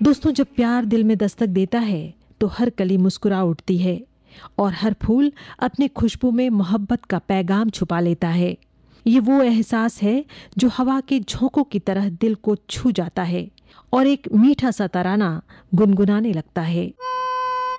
दोस्तों, जब प्यार दिल में दस्तक देता है तो हर कली मुस्कुरा उठती है और हर फूल अपने खुशबू में मोहब्बत का पैगाम छुपा लेता है। ये वो एहसास है जो हवा के झोंकों की तरह दिल को छू जाता है और एक मीठा सा तराना गुनगुनाने लगता है।